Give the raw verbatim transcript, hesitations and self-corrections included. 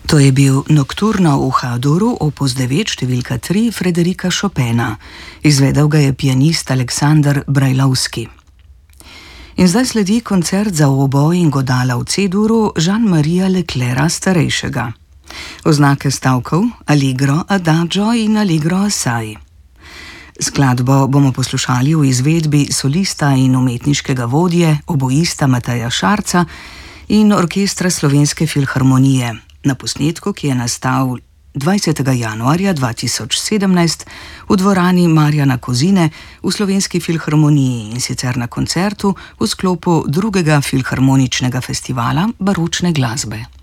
To je bil Nocturno v H-duru, opus devet, številka tri, Frederika Chopina. Izvedel ga je pianist Aleksandar Brajlovski. In zdaj sledi koncert za oboj in godala v C-duru Jean-Maria Leclerca starejšega. Oznake stavkov Allegro Adagio in Allegro Assai. Skladbo bomo poslušali v izvedbi solista in umetniškega vodje, obojista Mateja Šarca in orkestra Slovenske filharmonije, na posnetku, ki je nastal dvajsetega januarja dva tisoč sedemnajst v dvorani Marjana Kozine v Slovenski filharmoniji in sicer na koncertu v sklopu drugega filharmoničnega festivala baročne glasbe.